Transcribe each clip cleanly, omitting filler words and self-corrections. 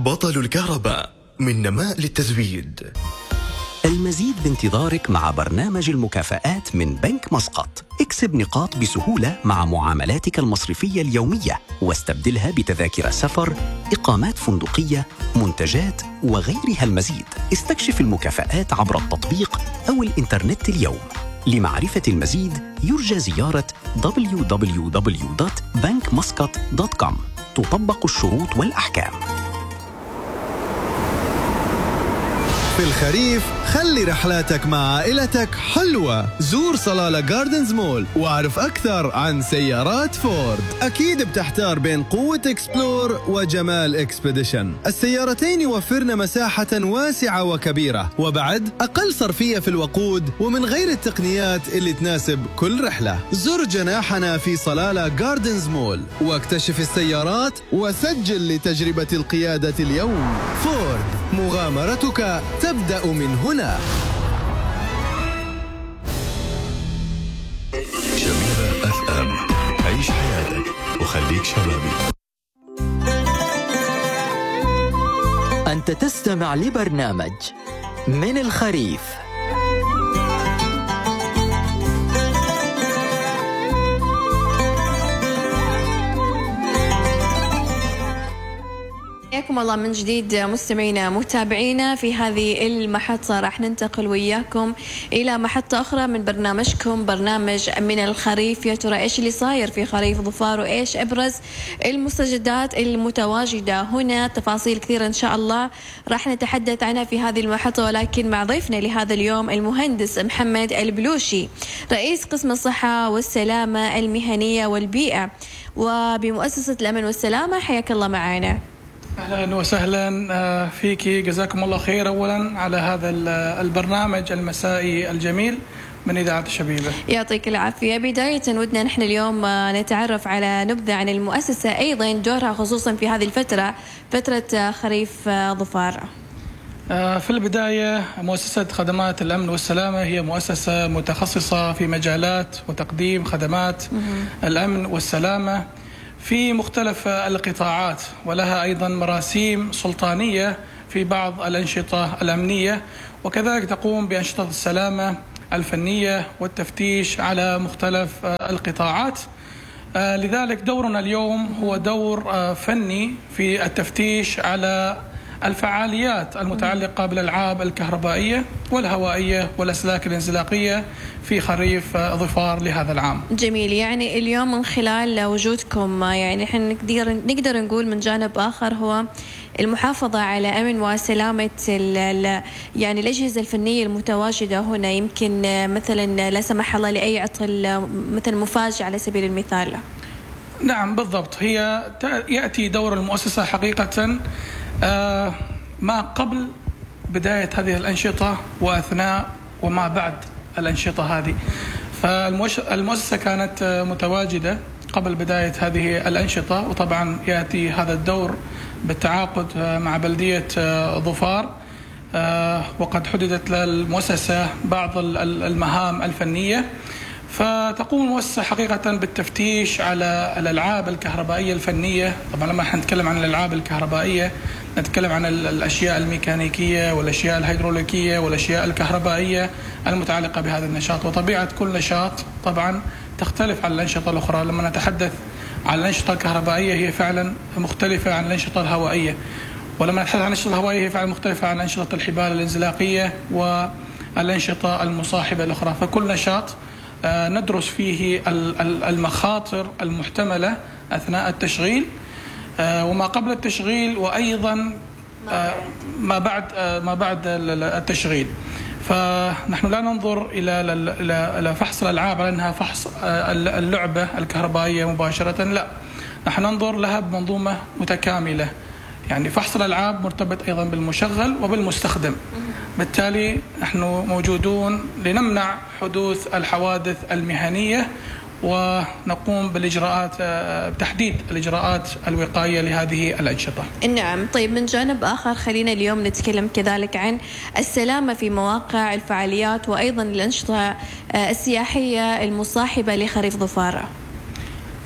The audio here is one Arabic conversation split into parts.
بطل الكهرباء من نماء للتزويد. المزيد بانتظارك مع برنامج المكافآت من بنك مسقط. اكسب نقاط بسهولة مع معاملاتك المصرفية اليومية واستبدلها بتذاكر سفر، إقامات فندقية، منتجات وغيرها المزيد. استكشف المكافآت عبر التطبيق أو الإنترنت اليوم. لمعرفة المزيد يرجى زيارة www.bankmuscat.com. تطبق الشروط والأحكام. في الخريف خلي رحلاتك مع عائلتك حلوة. زور صلالة جاردنز مول واعرف أكثر عن سيارات فورد. أكيد بتحتار بين قوة إكسبلور وجمال إكسبيديشن. السيارتين يوفرن مساحة واسعة وكبيرة، وبعد أقل صرفية في الوقود، ومن غير التقنيات اللي تناسب كل رحلة. زر جناحنا في صلالة جاردنز مول واكتشف السيارات وسجل لتجربة القيادة اليوم. فورد، مغامرتك تبدأ من هنا. شبيبة FM، عيش حياتك وخليك شبابي. أنت تستمع لبرنامج من الخريف. حياكم الله من جديد مستمعينا متابعينا في هذه المحطة. راح ننتقل وياكم إلى محطة أخرى من برنامجكم، برنامج من الخريف. يا ترى إيش اللي صاير في خريف ظفار وإيش أبرز المستجدات المتواجدة هنا؟ تفاصيل كثيرة إن شاء الله راح نتحدث عنها في هذه المحطة، ولكن مع ضيفنا لهذا اليوم المهندس محمد البلوشي، رئيس قسم الصحة والسلامة المهنية والبيئة وبمؤسسة الأمن والسلامة. حياك الله معنا. أهلا وسهلا فيك، جزاكم الله خير أولا على هذا البرنامج المسائي الجميل من إذاعة الشبيبة. يعطيك العافية. بداية ودنا نحن اليوم نتعرف على نبذة عن المؤسسة، أيضا دورها خصوصا في هذه الفترة، فترة خريف ظفار. في البداية مؤسسة خدمات الأمن والسلامة هي مؤسسة متخصصة في مجالات وتقديم خدمات الأمن والسلامة في مختلف القطاعات، ولها أيضا مراسيم سلطانية في بعض الأنشطة الأمنية، وكذلك تقوم بأنشطة السلامة الفنية والتفتيش على مختلف القطاعات. لذلك دورنا اليوم هو دور فني في التفتيش على الفعاليات المتعلقة بالألعاب الكهربائية والهوائية والأسلاك الانزلاقية في خريف ظفار لهذا العام. جميل. يعني اليوم من خلال وجودكم يعني احنا نقدر نقول من جانب آخر هو المحافظة على أمن وسلامة يعني الأجهزة الفنية المتواجدة هنا. يمكن مثلا لا سمح الله لأي عطل مثلا مفاجئ على سبيل المثال. نعم بالضبط، هي يأتي دور المؤسسة حقيقة ما قبل بداية هذه الأنشطة وأثناء وما بعد الأنشطة هذه. فالمؤسسة كانت متواجدة قبل بداية هذه الأنشطة، وطبعا يأتي هذا الدور بالتعاقد مع بلدية ظفار، وقد حددت للمؤسسة بعض المهام الفنية. فتقوم المؤسسة حقيقة بالتفتيش على الألعاب الكهربائية الفنية. طبعا لما نتكلم عن الألعاب الكهربائية نتكلم عن الأشياء الميكانيكية والأشياء الهيدروليكية والأشياء الكهربائية المتعلقة بهذا النشاط. وطبيعة كل نشاط طبعا تختلف عن الأنشطة الأخرى. لما نتحدث عن الأنشطة الكهربائية هي فعلا مختلفة عن الأنشطة الهوائية، ولما نتحدث عن الأنشطة الهوائية هي فعلا مختلفة عن أنشطة الحبال الانزلاقية والأنشطة المصاحبة الأخرى. فكل نشاط ندرس فيه المخاطر المحتملة أثناء التشغيل وما قبل التشغيل، وأيضا ما بعد التشغيل. فنحن لا ننظر إلى فحص الألعاب على أنها فحص اللعبة الكهربائية مباشرة، لا، نحن ننظر لها بمنظومة متكاملة. يعني فحص الألعاب مرتبط أيضا بالمشغل وبالمستخدم، بالتالي نحن موجودون لنمنع حدوث الحوادث المهنية ونقوم بالإجراءات بتحديد الإجراءات الوقائية لهذه الأنشطة. نعم. طيب من جانب آخر خلينا اليوم نتكلم كذلك عن السلامة في مواقع الفعاليات وأيضا الأنشطة السياحية المصاحبة لخريف ظفار.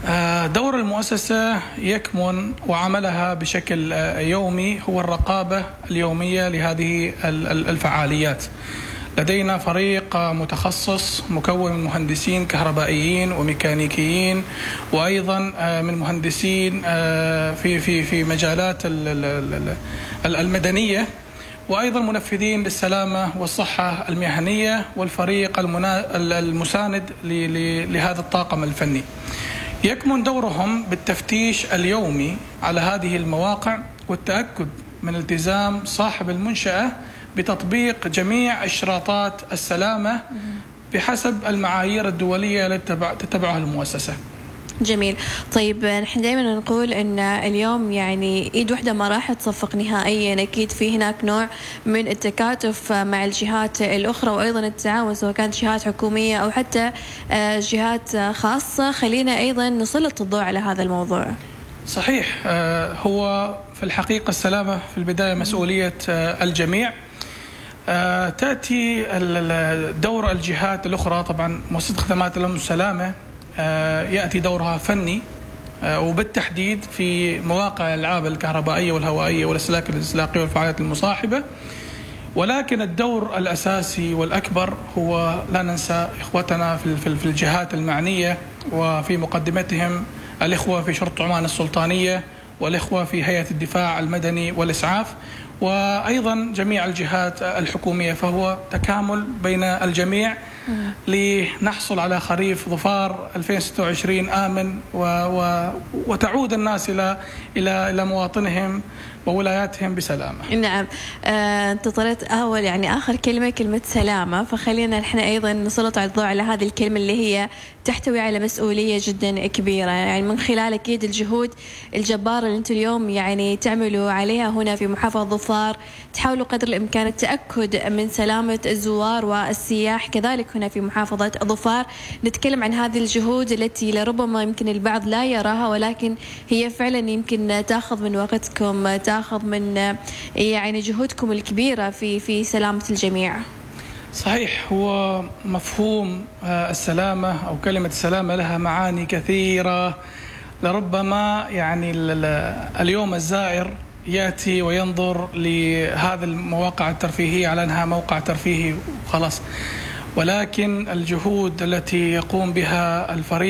دور المؤسسة يكمن وعملها بشكل يومي هو الرقابة اليومية لهذه الفعاليات. لدينا فريق متخصص مكون من مهندسين كهربائيين وميكانيكيين، وأيضا من مهندسين في مجالات المدنية، وأيضا منفذين للسلامة والصحة المهنية، والفريق المساند لهذا الطاقم الفني. يكمن دورهم بالتفتيش اليومي على هذه المواقع والتأكد من التزام صاحب المنشأة بتطبيق جميع إشراطات السلامة بحسب المعايير الدولية التي تتبعها المؤسسة. جميل. طيب نحن دائما نقول ان اليوم يعني ايد واحده ما راح تصفق نهائيا، اكيد في هناك نوع من التكاتف مع الجهات الاخرى، وايضا التعاون سواء كانت جهات حكوميه او حتى جهات خاصه. خلينا ايضا نسلط الضوء على هذا الموضوع. صحيح. هو في الحقيقه السلامه في البدايه مسؤوليه الجميع. تأتي دور الجهات الأخرى، طبعا مؤسسة خدمات الأمن والسلامة يأتي دورها فني، وبالتحديد في مواقع الألعاب الكهربائية والهوائية والأسلاك الإزلاقية والفعاليات المصاحبة. ولكن الدور الأساسي والأكبر هو لا ننسى إخوتنا في الجهات المعنية، وفي مقدمتهم الإخوة في شرطة عمان السلطانية، والإخوة في هيئة الدفاع المدني والإسعاف، وأيضا جميع الجهات الحكومية. فهو تكامل بين الجميع لنحصل على خريف ظفار 2026 آمن، وتعود الناس إلى مواطنهم وولاياتهم بسلامة. نعم. أنت طلعت آخر كلمة سلامة، فخلينا نحن أيضا نسلط على الضوء على هذه الكلمة اللي هي تحتوي على مسؤولية جدا كبيرة، يعني من خلال أكيد الجهود الجبارة اللي أنتم اليوم يعني تعملوا عليها هنا في محافظة ظفار، تحاولوا قدر الإمكان التأكد من سلامة الزوار والسياح كذلك هنا في محافظة ظفار. نتكلم عن هذه الجهود التي لربما يمكن البعض لا يراها، ولكن هي فعلا يمكن تأخذ من وقتكم، تأخذ من يعني جهودكم الكبيرة في سلامة الجميع. صحيح. هو مفهوم السلامة أو كلمة السلامة لها معاني كثيرة. لربما يعني اليوم الزائر يأتي وينظر لهذه المواقع الترفيهية على أنها موقع ترفيهي وخلاص، ولكن الجهود التي يقوم بها الفريق